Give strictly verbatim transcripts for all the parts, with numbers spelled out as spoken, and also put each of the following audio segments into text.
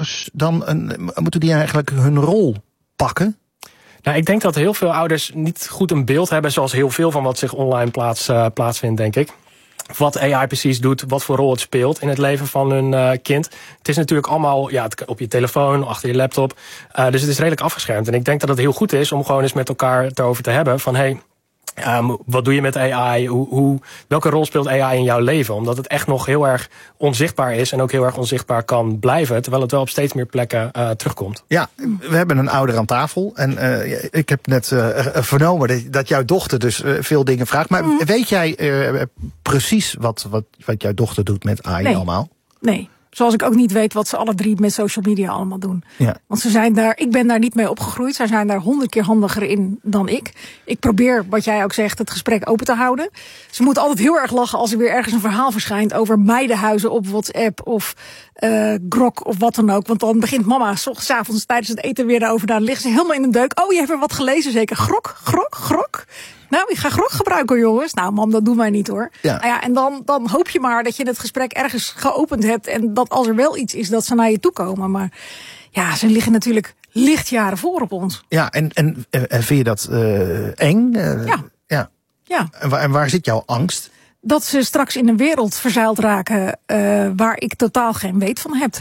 ouders dan een, moeten die eigenlijk hun rol pakken? Nou, ik denk dat heel veel ouders niet goed een beeld hebben, zoals heel veel van wat zich online plaats, uh, plaatsvindt, denk ik. Wat A I precies doet, wat voor rol het speelt in het leven van hun uh, kind. Het is natuurlijk allemaal ja, op je telefoon, achter je laptop. Uh, dus het is redelijk afgeschermd. En ik denk dat het heel goed is om gewoon eens met elkaar het erover te hebben. Van hey, um, wat doe je met A I? Hoe, hoe, welke rol speelt A I in jouw leven? Omdat het echt nog heel erg onzichtbaar is en ook heel erg onzichtbaar kan blijven. Terwijl het wel op steeds meer plekken uh, terugkomt. Ja, we hebben een ouder aan tafel. En uh, ik heb net uh, vernomen dat, dat jouw dochter dus uh, veel dingen vraagt. Maar mm. weet jij uh, precies wat, wat, wat jouw dochter doet met A I nee. allemaal? Nee. Zoals ik ook niet weet wat ze alle drie met social media allemaal doen. Ja. Want ze zijn daar, ik ben daar niet mee opgegroeid. Zij zijn daar honderd keer handiger in dan ik. Ik probeer, wat jij ook zegt, het gesprek open te houden. Ze moet altijd heel erg lachen als er weer ergens een verhaal verschijnt over meidenhuizen op WhatsApp of uh, Grok of wat dan ook. Want dan begint mama 's ochtends, 's avonds tijdens het eten weer daarover. Dan ligt ze helemaal in een deuk. Oh, je hebt er wat gelezen zeker. Grok, grok, grok. Nou, ik ga grog gebruiken, jongens. Nou, mam, dat doen wij niet, hoor. Ja. Nou ja, en dan, dan hoop je maar dat je het gesprek ergens geopend hebt. En dat als er wel iets is, dat ze naar je toe komen. Maar ja, ze liggen natuurlijk lichtjaren voor op ons. Ja, en, en, en vind je dat uh, eng? Uh, ja. ja. ja. En, waar, en waar zit jouw angst? Dat ze straks in een wereld verzeild raken uh, waar ik totaal geen weet van heb.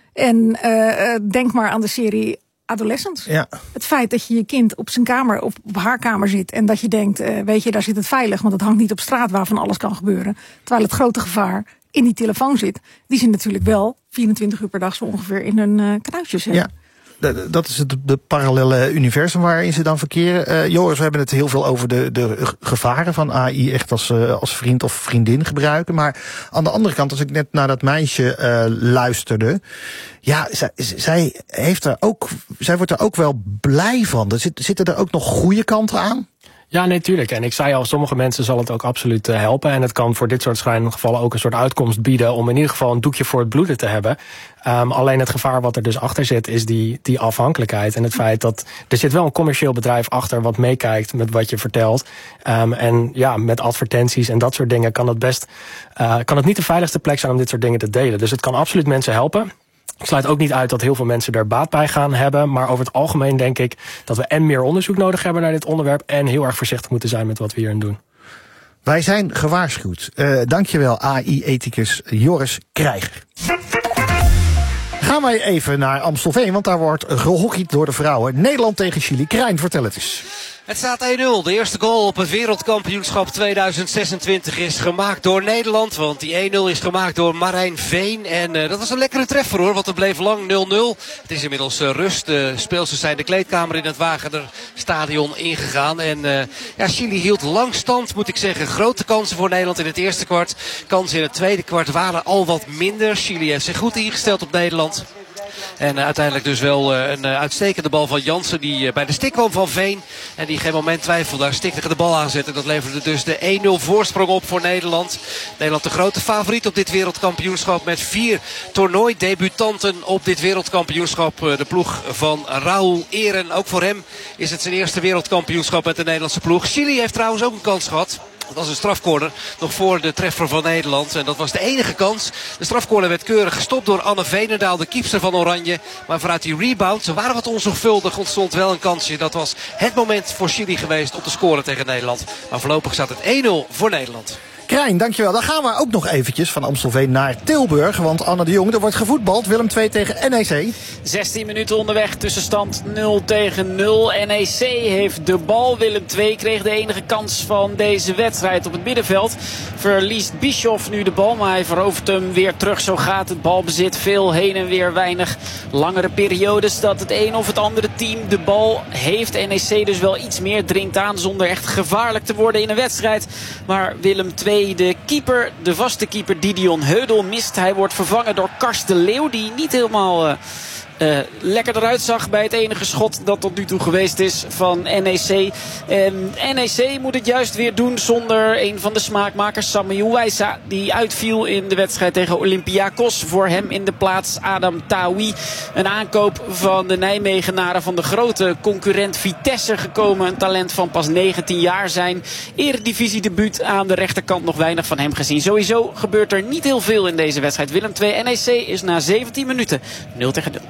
En uh, denk maar aan de serie Adolescents. Ja. Het feit dat je je kind op zijn kamer of op haar kamer zit en dat je denkt, uh, weet je, daar zit het veilig, want het hangt niet op straat waar van alles kan gebeuren. Terwijl het grote gevaar in die telefoon zit, die ze natuurlijk wel vierentwintig uur per dag zo ongeveer in hun uh, knuisjes hebben. Ja. Dat is het de parallele universum waarin ze dan verkeren. Uh, Joris, we hebben het heel veel over de, de gevaren van A I echt als, uh, als vriend of vriendin gebruiken. Maar aan de andere kant, als ik net naar dat meisje uh, luisterde, ja, zij, zij, heeft er ook, zij wordt er ook wel blij van. Er zit, zitten er ook nog goede kanten aan? Ja, nee, tuurlijk. En ik zei al, sommige mensen zal het ook absoluut uh, helpen. En het kan voor dit soort gevallen ook een soort uitkomst bieden om in ieder geval een doekje voor het bloeden te hebben. Um, alleen het gevaar wat er dus achter zit, is die, die afhankelijkheid. En het feit dat er zit wel een commercieel bedrijf achter wat meekijkt met wat je vertelt. Um, en ja, met advertenties en dat soort dingen kan het best, uh, kan het niet de veiligste plek zijn om dit soort dingen te delen. Dus het kan absoluut mensen helpen. Ik sluit ook niet uit dat heel veel mensen er baat bij gaan hebben. Maar over het algemeen denk ik dat we en meer onderzoek nodig hebben naar dit onderwerp en heel erg voorzichtig moeten zijn met wat we hierin doen. Wij zijn gewaarschuwd. Uh, dankjewel A I-ethicus Joris Krijger. Gaan wij even naar Amstelveen, want daar wordt gehockeyd door de vrouwen. Nederland tegen Chili. Krijn, vertel het eens. Het staat één nul. De eerste goal op het wereldkampioenschap tweeduizend zesentwintig is gemaakt door Nederland. Want die één nul is gemaakt door Marijn Veen. En uh, dat was een lekkere treffer hoor, want het bleef lang nul nul. Het is inmiddels uh, rust. De speelsters zijn de kleedkamer in het Wagener-stadion ingegaan. En uh, ja, Chili hield lang stand, moet ik zeggen. Grote kansen voor Nederland in het eerste kwart. Kansen in het tweede kwart waren al wat minder. Chili heeft zich goed ingesteld op Nederland. En uh, uiteindelijk dus wel uh, een uh, uitstekende bal van Jansen die uh, bij de stik kwam van Veen. En die geen moment twijfelde. Daar stikte de bal aanzet. En dat leverde dus de één nul voorsprong op voor Nederland. Nederland de grote favoriet op dit wereldkampioenschap. Met vier toernooidebutanten op dit wereldkampioenschap. Uh, de ploeg van Raúl Eren. Ook voor hem is het zijn eerste wereldkampioenschap met de Nederlandse ploeg. Chili heeft trouwens ook een kans gehad. Dat was een strafcorner, nog voor de treffer van Nederland. En dat was de enige kans. De strafcorner werd keurig gestopt door Anne Veenendaal, de keepster van Oranje. Maar vanuit die rebound, ze waren wat onzorgvuldig, ontstond wel een kansje. Dat was het moment voor Chili geweest om te scoren tegen Nederland. Maar voorlopig staat het één nul voor Nederland. Krijn, dankjewel. Dan gaan we ook nog eventjes van Amstelveen naar Tilburg. Want Anne de Jong, er wordt gevoetbald. Willem twee tegen N E C. zestien minuten onderweg, tussenstand nul tegen nul. N E C heeft de bal. Willem twee kreeg de enige kans van deze wedstrijd op het middenveld. Verliest Bischoff nu de bal, maar hij verovert hem weer terug. Zo gaat het balbezit veel heen en weer, weinig langere periodes dat het een of het andere team de bal heeft. N E C dus wel iets meer dringt aan zonder echt gevaarlijk te worden in een wedstrijd. Maar Willem twee, de keeper, de vaste keeper Didion Heudel mist. Hij wordt vervangen door Karsten de Leeuw, die niet helemaal uh, uh, lekker eruit zag bij het enige schot dat tot nu toe geweest is van N E C. En N E C moet het juist weer doen zonder een van de smaakmakers, Sami Ouaissa, die uitviel in de wedstrijd tegen Olympiakos. Voor hem in de plaats Adam Taoui. Een aankoop van de Nijmegenaren, van de grote concurrent Vitesse gekomen. Een talent van pas negentien jaar. Zijn eredivisiedebuut aan de rechterkant, nog weinig van hem gezien. Sowieso gebeurt er niet heel veel in deze wedstrijd. Willem twee N E C is na zeventien minuten nul tegen nul.